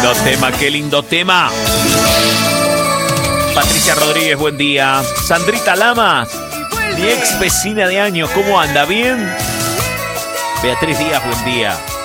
lindo tema, qué lindo tema. Patricia Rodríguez, buen día. Sandrita Lamas, mi ex vecina de años, ¿cómo anda? ¿Bien? Beatriz Díaz, buen día.